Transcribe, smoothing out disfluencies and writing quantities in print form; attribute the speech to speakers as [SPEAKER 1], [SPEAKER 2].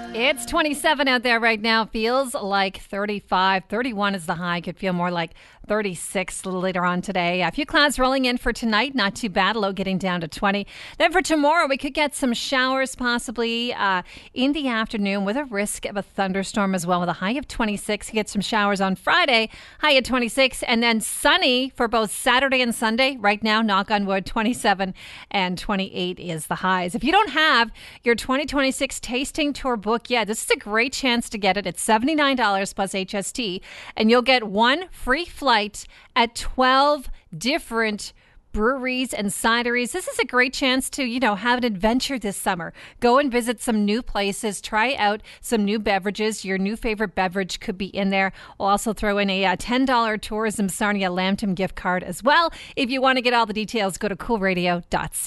[SPEAKER 1] It's 27 out there right now. Feels like 35. 31 is the high. Could feel more like 36 a little later on today. A few clouds rolling in for tonight. Not too bad. Low getting down to 20. Then for tomorrow, we could get some showers possibly in the afternoon with a risk of a thunderstorm as well with a high of 26. You get some showers on Friday, high at 26. And then sunny for both Saturday and Sunday. Right now, knock on wood, 27 and 28 is the highs. If you don't have your 2026 tasting tour book yet, this is a great chance to get it. It's $79 plus HST, and you'll get one free flight at 12 different breweries and cideries. This is a great chance to, have an adventure this summer. Go and visit some new places. Try out some new beverages. Your new favorite beverage could be in there. We'll also throw in a $10 Tourism Sarnia Lambton gift card as well. If you want to get all the details, go to coolradio.ca.